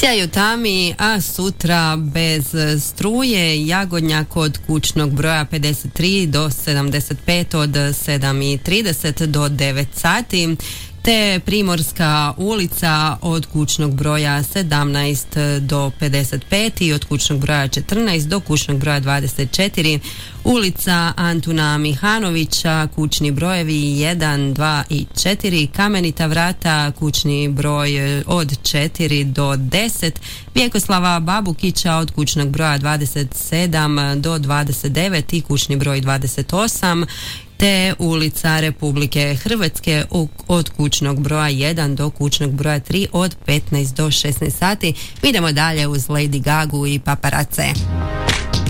Sjaju tami, a sutra bez struje. Jagodnjak od kućnog broja 53 do 75 od 7:30 do 9 sati. Te Primorska ulica od kućnog broja 17 do 55 i od kućnog broja 14 do kućnog broja 24. Ulica Antuna Mihanovića, kućni brojevi 1, 2 i 4. Kamenita vrata, kućni broj od 4 do 10. Vjekoslava Babukića od kućnog broja 27 do 29 i kućni broj 28. Te ulica Republike Hrvatske od kućnog broja 1 do kućnog broja 3 od 15 do 16 sati. Idemo dalje uz Lady Gagu i Paparace.